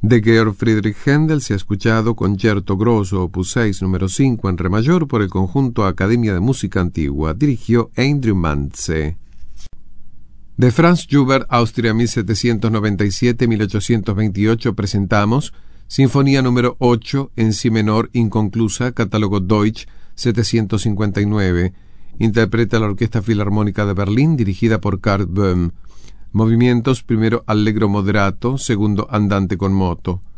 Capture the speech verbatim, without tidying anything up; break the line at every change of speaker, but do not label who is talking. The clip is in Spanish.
De Georg Friedrich Händel se ha escuchado Concierto Grosso, opus seis, número cinco en re mayor por el conjunto Academia de Música Antigua. Dirigió Andrew Mantze. De Franz Schubert, Austria, mil setecientos noventa y siete a mil ochocientos veintiocho, presentamos Sinfonía número ocho en si menor inconclusa, catálogo Deutsch, setecientos cincuenta y nueve. Interpreta la Orquesta Filarmónica de Berlín, dirigida por Karl Böhm. Movimientos: primero allegro moderato, segundo andante con moto.